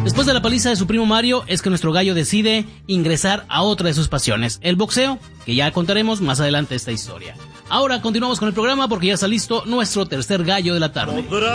Después de la paliza de su primo Mario, es que nuestro gallo decide ingresar a otra de sus pasiones, el boxeo, que ya contaremos más adelante esta historia. Ahora continuamos con el programa porque ya está listo nuestro tercer gallo de la tarde.